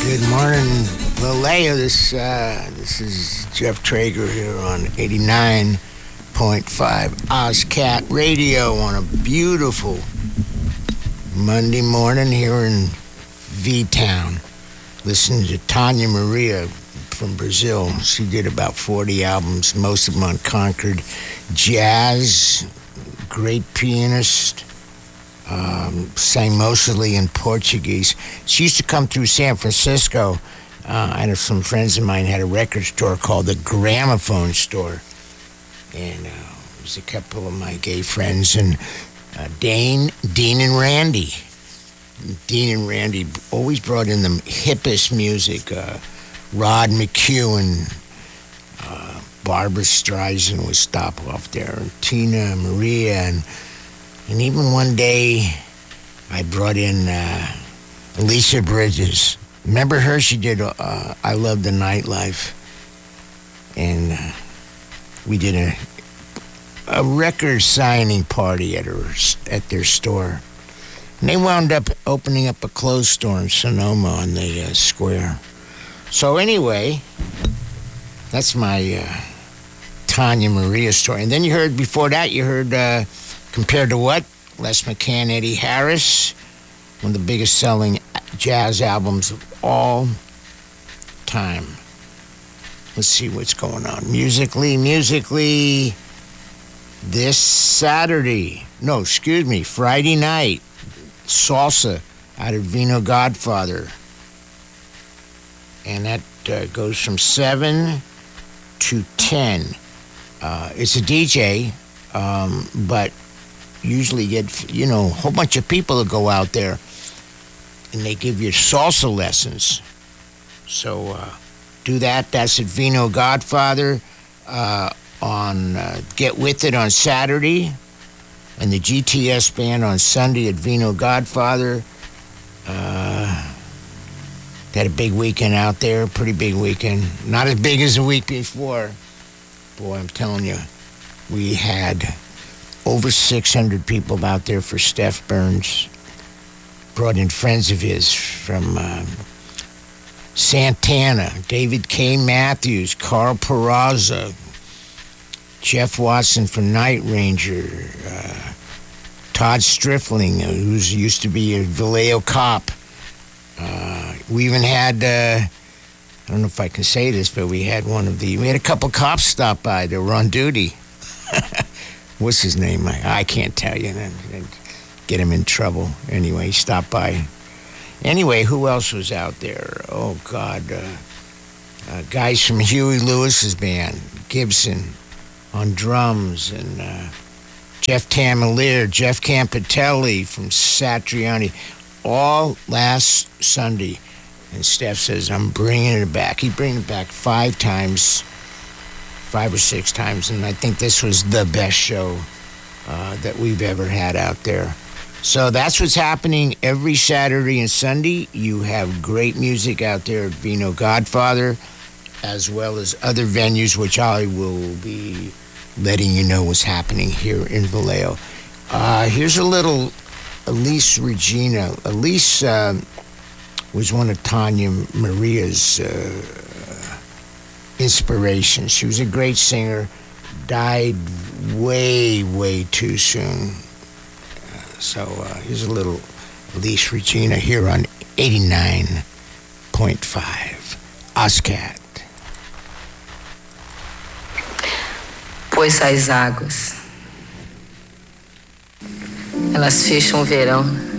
Good morning, Vallejo. This is Jeff Traeger here on 89.5 OzCat Radio on a beautiful Monday morning here in V-Town. Listening to Tania Maria from Brazil. She did about 40 albums, most of them on Concord. Jazz, great pianist. Sang mostly in Portuguese. She used to come through San Francisco. I know some friends of mine had a record store called the Gramophone Store. And it was a couple of my gay friends. And Dean and Randy. Dean and Randy always brought in the hippest music. Rod McEwen, Barbra Streisand would stop off there. And Tina Maria and even one day, I brought in Alicia Bridges. Remember her? She did I Love the Nightlife. And we did a record signing party at their store. And they wound up opening up a clothes store in Sonoma on the square. So anyway, that's my Tania Maria story. And then before that, you heard... Compared to what? Les McCann, Eddie Harris, one of the biggest selling jazz albums of all time. Let's see what's going on. Musically, this Friday night, Salsa out of Vino Godfather. And that goes from 7 to 10. It's a DJ, but usually get, a whole bunch of people that go out there and they give you salsa lessons. So do that. That's at Vino Godfather on Get With It on Saturday, and the GTS band on Sunday at Vino Godfather. Had a big weekend out there, pretty big weekend. Not as big as the week before. Boy, I'm telling you, we had over 600 people out there for Steph Burns. Brought in friends of his from Santana, David K. Matthews, Carl Peraza, Jeff Watson from Night Ranger, Todd Strifling, who used to be a Vallejo cop. We even had, I don't know if I can say this, but we had a couple cops stop by that were on duty. What's his name? I can't tell you. And get him in trouble. Anyway, he stopped by. Anyway, who else was out there? Oh, God. Guys from Huey Lewis's band. Gibson on drums. And Jeff Tamalier, Jeff Campitelli from Satriani. All last Sunday. And Steph says, I'm bringing it back. He bring it back 5 or 6 times, and I think this was the best show that we've ever had out there. So that's what's happening every Saturday and Sunday. You have great music out there at Vino Godfather, as well as other venues, which I will be letting you know what's happening here in Vallejo. Here's a little Elise Regina. Elise was one of Tania Maria's inspiration. She was a great singer, died way too soon. So here's a little Elise Regina here on 89.5 OzCat. Pois as águas, elas fecham o verão